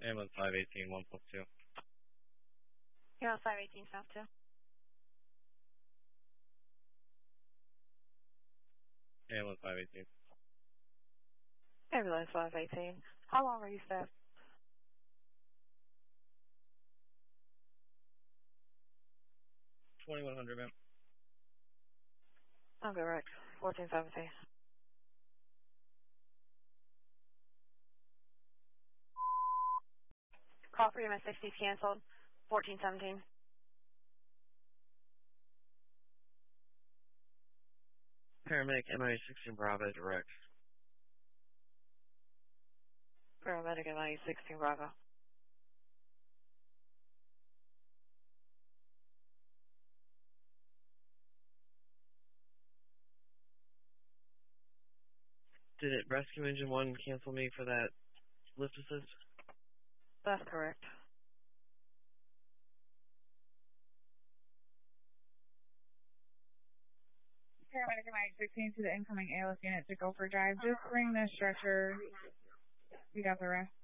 Ambulance 518, 1 plus 2. Yeah, 518 South 2. Ambulance 518. Ambulance 518. How long are you staffed? 2100, ma'am. I'm correct. 1417. Call for EMS 60 canceled. 1417. Paramedic MIA 16 Bravo direct. Paramedic at 916 Bravo. Did it Rescue Engine 1 cancel me for that lift assist? That's correct. Paramedic MIA 16 to the incoming ALS unit to go for drive. Just bring the stretcher. We got the rest.